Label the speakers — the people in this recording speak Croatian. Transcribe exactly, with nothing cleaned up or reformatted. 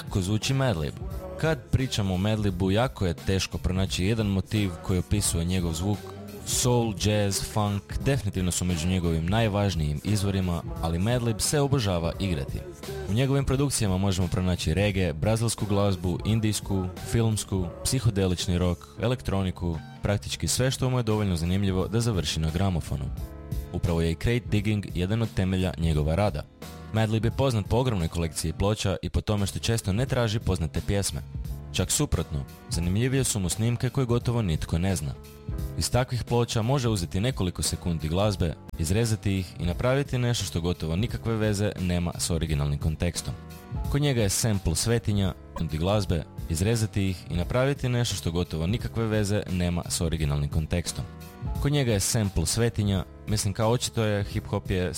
Speaker 1: kako zvuči Madlib. Kad pričamo o Madlibu, jako je teško pronaći jedan motiv koji opisuje njegov zvuk. Soul, jazz, funk definitivno su među njegovim najvažnijim izvorima, ali Madlib se obožava igrati. U njegovim produkcijama možemo pronaći reggae, brazilsku glazbu, indijsku, filmsku, psihodelični rock, elektroniku, praktički sve što mu je dovoljno zanimljivo da završi na gramofonu. Upravo je i crate digging jedan od temelja njegova rada. Madlib je poznat po ogromnoj kolekciji ploča i po tome što često ne traži poznate pjesme. Čak suprotno, zanimljivije su mu snimke koje gotovo nitko ne zna. Iz takvih ploča može uzeti nekoliko sekundi glazbe, izrezati ih i napraviti nešto što gotovo nikakve veze nema s originalnim kontekstom. Kod njega je sample svetinja, unuti glazbe, izrezati ih i napraviti nešto što gotovo nikakve veze nema s originalnim kontekstom. Kod njega je sample svetinja, mislim kao očito je hip hop je